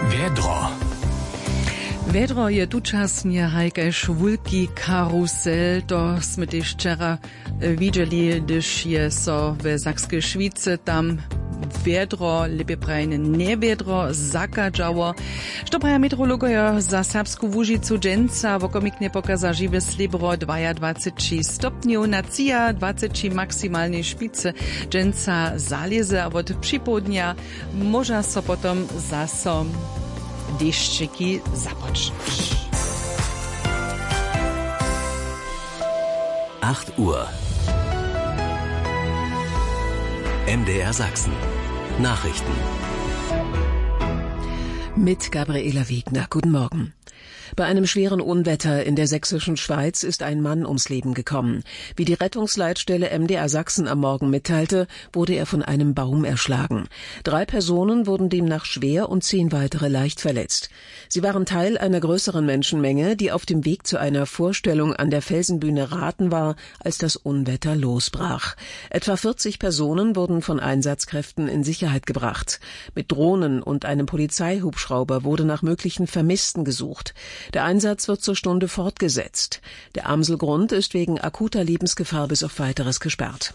Vedro je dočasnie hajkaž wulki karusel, to sme tiež včera videli, když je so v Sakskej Švice tam vedro, lepiej prajne nevedro, zakadžało. Što praja meteorologoja za Serbsku Łužicu dženca, vokomikne pokaza živé slibro 22 stopňov, na cija 20 maksimálnej špice dženca zalieze, a od připodnia moža so potom zaso deščeky započneš. 8 Uhr. MDR Sachsen. Nachrichten. Mit Gabriela Wegner. Guten Morgen. Bei einem schweren Unwetter in der sächsischen Schweiz ist ein Mann ums Leben gekommen. Wie die Rettungsleitstelle MDR Sachsen am Morgen mitteilte, wurde er von einem Baum erschlagen. 3 Personen wurden demnach schwer und 10 weitere leicht verletzt. Sie waren Teil einer größeren Menschenmenge, die auf dem Weg zu einer Vorstellung an der Felsenbühne Rathen war, als das Unwetter losbrach. Etwa 40 Personen wurden von Einsatzkräften in Sicherheit gebracht. Mit Drohnen und einem Polizeihubschrauber wurde nach möglichen Vermissten gesucht. Der Einsatz wird zur Stunde fortgesetzt. Der Amselgrund ist wegen akuter Lebensgefahr bis auf Weiteres gesperrt.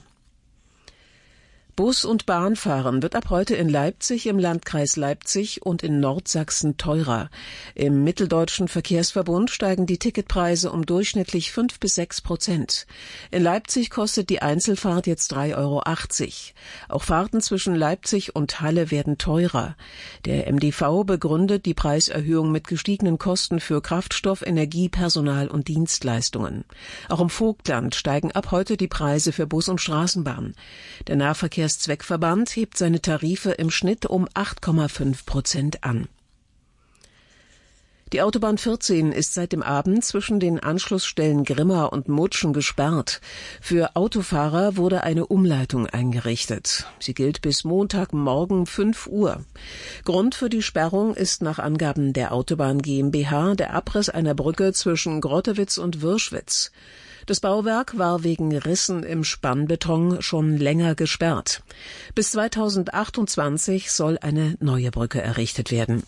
Bus- und Bahnfahren wird ab heute in Leipzig, im Landkreis Leipzig und in Nordsachsen teurer. Im Mitteldeutschen Verkehrsverbund steigen die Ticketpreise um durchschnittlich 5 bis 6%. In Leipzig kostet die Einzelfahrt jetzt 3,80 €. Auch Fahrten zwischen Leipzig und Halle werden teurer. Der MDV begründet die Preiserhöhung mit gestiegenen Kosten für Kraftstoff, Energie, Personal und Dienstleistungen. Auch im Vogtland steigen ab heute die Preise für Bus und Straßenbahn. Der Nahverkehrszweckverband hebt seine Tarife im Schnitt um 8,5% an. Die Autobahn 14 ist seit dem Abend zwischen den Anschlussstellen Grimma und Mutschen gesperrt. Für Autofahrer wurde eine Umleitung eingerichtet. Sie gilt bis Montagmorgen 5 Uhr. Grund für die Sperrung ist nach Angaben der Autobahn GmbH der Abriss einer Brücke zwischen Grottewitz und Wirschwitz. Das Bauwerk war wegen Rissen im Spannbeton schon länger gesperrt. Bis 2028 soll eine neue Brücke errichtet werden.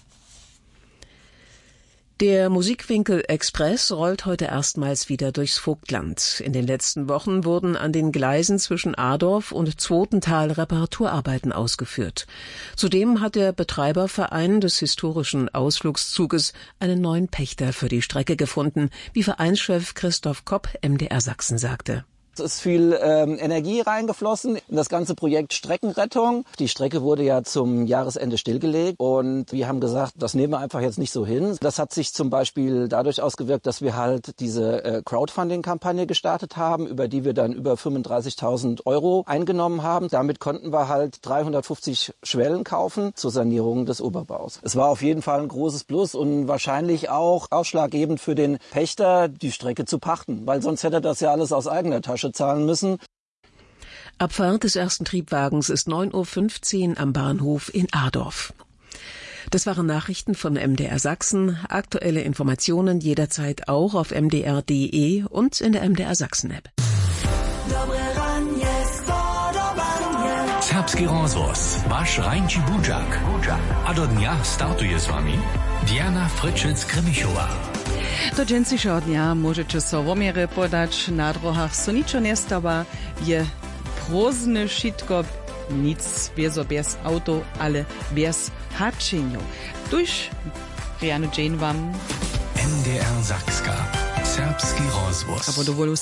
Der Musikwinkel Express rollt heute erstmals wieder durchs Vogtland. In den letzten Wochen wurden an den Gleisen zwischen Adorf und Zwotental Reparaturarbeiten ausgeführt. Zudem hat der Betreiberverein des historischen Ausflugszuges einen neuen Pächter für die Strecke gefunden, wie Vereinschef Christoph Kopp MDR Sachsen sagte. Es ist viel Energie reingeflossen in das ganze Projekt Streckenrettung. Die Strecke wurde ja zum Jahresende stillgelegt und wir haben gesagt, das nehmen wir einfach jetzt nicht so hin. Das hat sich zum Beispiel dadurch ausgewirkt, dass wir halt diese Crowdfunding-Kampagne gestartet haben, über die wir dann über 35.000 € eingenommen haben. Damit konnten wir halt 350 Schwellen kaufen zur Sanierung des Oberbaus. Es war auf jeden Fall ein großes Plus und wahrscheinlich auch ausschlaggebend für den Pächter, die Strecke zu pachten, weil sonst hätte er das ja alles aus eigener Tasche zahlen müssen. Abfahrt des ersten Triebwagens ist 9:15 Uhr am Bahnhof in Adorf. Das waren Nachrichten von MDR Sachsen. Aktuelle Informationen jederzeit auch auf mdr.de und in der MDR Sachsen-App. Serbski rozhlas, váš Rajnči Budžak. A do dňa startuje s vami Diana Frčec-Kremišová. Do džencišeho dňa môžete so vomiere podať, na drohách so ničo nestáva, je prózdne šitko, nic bez auto, ale bez hačenjov. Tuž, Rianu Jane vám. MDR Sakska, Serbski rozhlas. A po dovolú